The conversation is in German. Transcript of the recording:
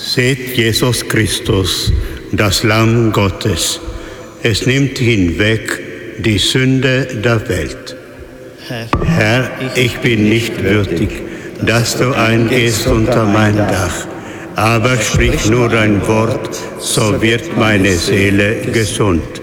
Seht Jesus Christus, das Lamm Gottes. Es nimmt hinweg die Sünde der Welt. Herr, ich bin nicht würdig, dass du eingehst unter mein Dach, aber sprich nur ein Wort, so wird meine Seele gesund.